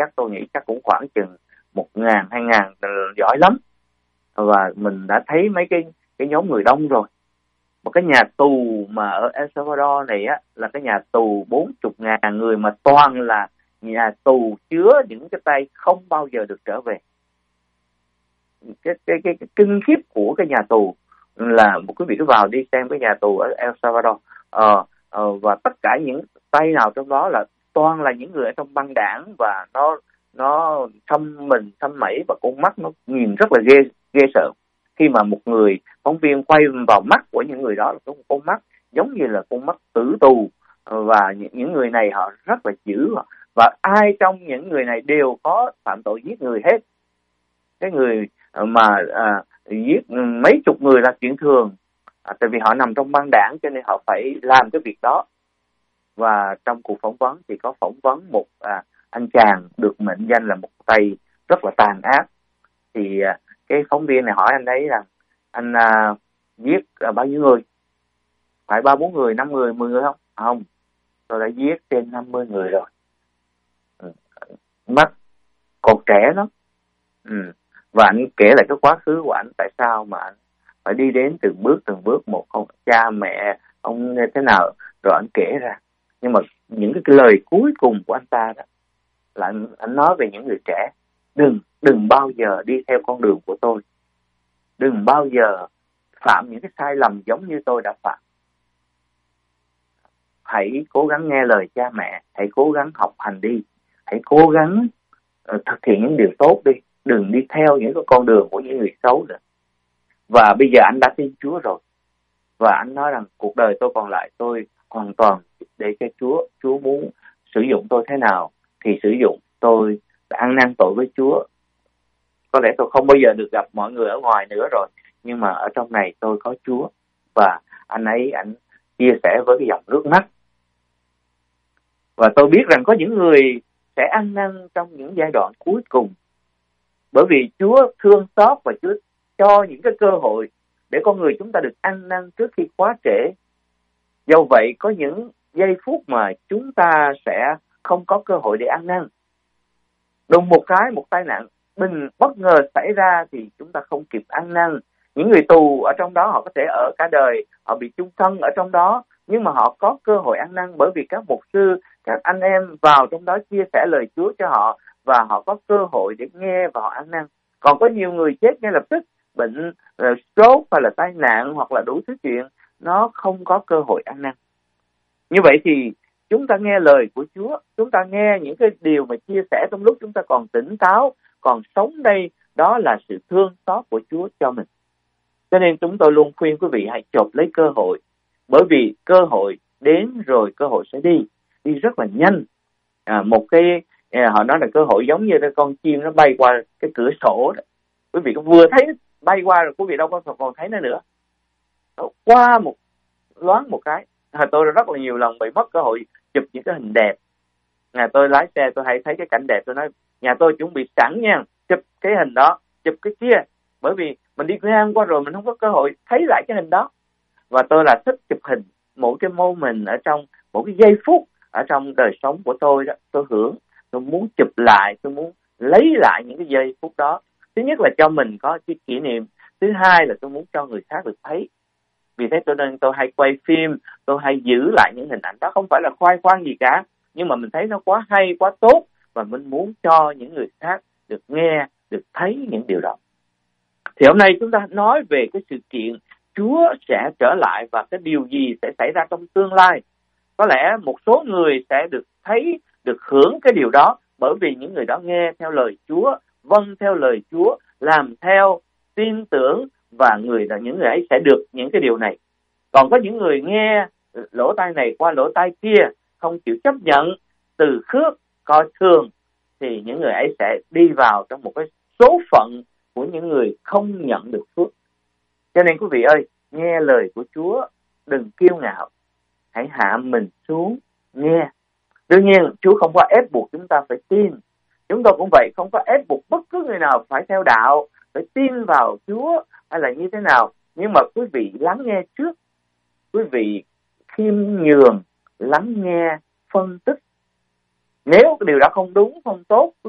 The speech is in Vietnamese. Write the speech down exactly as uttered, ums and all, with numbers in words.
chắc tôi nghĩ chắc cũng khoảng chừng một ngàn, hai ngàn, giỏi lắm. Và mình đã thấy mấy cái cái nhóm người đông rồi. Một cái nhà tù mà ở El Salvador này á là cái nhà tù bốn chục ngàn người, mà toàn là nhà tù chứa những cái tay không bao giờ được trở về. Cái cái cái, cái kinh khiếp của cái nhà tù là một quý vị cứ vào đi xem cái nhà tù ở El Salvador, ờ, ờ, và tất cả những tay nào trong đó là toàn là những người ở trong băng đảng, và nó nó thâm mình thâm mẩy, và con mắt nó nhìn rất là ghê ghê sợ. Khi mà một người phóng viên quay vào mắt của những người đó là con, con mắt giống như là con mắt tử tù, và những, những người này họ rất là dữ, và ai trong những người này đều có phạm tội giết người hết. Cái người mà à, giết mấy chục người là chuyện thường, à, tại vì họ nằm trong băng đảng cho nên họ phải làm cái việc đó. Và trong cuộc phỏng vấn thì có phỏng vấn một à, anh chàng được mệnh danh là một tay rất là tàn ác. Thì à, cái phóng viên này hỏi anh ấy rằng anh à, giết à, bao nhiêu người? Phải ba bốn người, năm người, mười người không? Không, tôi đã giết trên năm mươi người rồi. Mắt còn trẻ lắm. Ừ. Và anh kể lại cái quá khứ của anh, tại sao mà anh phải đi đến từng bước từng bước một, không cha mẹ ông như thế nào, rồi anh kể ra. Nhưng mà những cái, cái lời cuối cùng của anh ta đó là anh, anh nói về những người trẻ: đừng đừng bao giờ đi theo con đường của tôi, đừng bao giờ phạm những cái sai lầm giống như tôi đã phạm. Hãy cố gắng nghe lời cha mẹ, hãy cố gắng học hành đi, hãy cố gắng uh, thực hiện những điều tốt đi, đừng đi theo những cái con đường của những người xấu nữa. Và bây giờ anh đã tin Chúa rồi, và anh nói rằng cuộc đời tôi còn lại tôi hoàn toàn để cho Chúa. Chúa muốn sử dụng tôi thế nào thì sử dụng. Tôi đã ăn năn tội với Chúa. Có lẽ tôi không bao giờ được gặp mọi người ở ngoài nữa rồi, nhưng mà ở trong này tôi có Chúa. Và anh ấy anh chia sẻ với cái dòng nước mắt. Và tôi biết rằng có những người sẽ ăn năn trong những giai đoạn cuối cùng, bởi vì Chúa thương xót và Chúa cho những cái cơ hội để con người chúng ta được ăn năn trước khi quá trễ. Dẫu vậy, có những giây phút mà chúng ta sẽ không có cơ hội để ăn năn. Đùng một cái, một tai nạn bình bất ngờ xảy ra thì chúng ta không kịp ăn năn. Những người tù ở trong đó họ có thể ở cả đời, họ bị chung thân ở trong đó, nhưng mà họ có cơ hội ăn năn, bởi vì các mục sư, các anh em vào trong đó chia sẻ lời Chúa cho họ, và họ có cơ hội để nghe và họ ăn năn. Còn có nhiều người chết ngay lập tức, bệnh uh, stroke hay là tai nạn hoặc là đủ thứ chuyện, nó không có cơ hội ăn năn. Như vậy thì chúng ta nghe lời của Chúa, chúng ta nghe những cái điều mà chia sẻ trong lúc chúng ta còn tỉnh táo, còn sống đây, đó là sự thương xót của Chúa cho mình. Cho nên chúng tôi luôn khuyên quý vị hãy chộp lấy cơ hội, bởi vì cơ hội đến rồi cơ hội sẽ đi, đi rất là nhanh. À, một cái à, họ nói là cơ hội giống như con chim nó bay qua cái cửa sổ đó. Quý vị có vừa thấy bay qua rồi quý vị đâu có còn thấy nó nữa. Nó qua một loáng một cái. À, tôi rất là nhiều lần bị mất cơ hội chụp những cái hình đẹp. À, tôi lái xe tôi hay thấy cái cảnh đẹp, tôi nói nhà tôi chuẩn bị sẵn nha, chụp cái hình đó, chụp cái kia, bởi vì mình đi ngang qua rồi mình không có cơ hội thấy lại cái hình đó. Và tôi là thích chụp hình mỗi cái moment ở trong mỗi cái giây phút ở trong đời sống của tôi đó, tôi hưởng, tôi muốn chụp lại, tôi muốn lấy lại những cái giây phút đó. Thứ nhất là cho mình có cái kỷ niệm, thứ hai là tôi muốn cho người khác được thấy. Vì thế tôi nên tôi hay quay phim, tôi hay giữ lại những hình ảnh đó, không phải là khoe khoang gì cả, nhưng mà mình thấy nó quá hay, quá tốt, và mình muốn cho những người khác được nghe, được thấy những điều đó. Thì hôm nay chúng ta nói về cái sự kiện Chúa sẽ trở lại và cái điều gì sẽ xảy ra trong tương lai. Có lẽ một số người sẽ được thấy, được hưởng cái điều đó, bởi vì những người đó nghe theo lời Chúa, vâng theo lời Chúa, làm theo, tin tưởng, và người là những người ấy sẽ được những cái điều này. Còn có những người nghe lỗ tai này qua lỗ tai kia, không chịu chấp nhận, từ khước, coi thường, thì những người ấy sẽ đi vào trong một cái số phận của những người không nhận được phước. Cho nên quý vị ơi, nghe lời của Chúa, đừng kiêu ngạo, hãy hạ mình xuống nghe. Đương nhiên Chúa không có ép buộc chúng ta phải tin. Chúng tôi cũng vậy, không có ép buộc bất cứ người nào phải theo đạo, phải tin vào Chúa hay là như thế nào. Nhưng mà quý vị lắng nghe trước, quý vị khiêm nhường, lắng nghe, phân tích. Nếu cái điều đó không đúng, không tốt,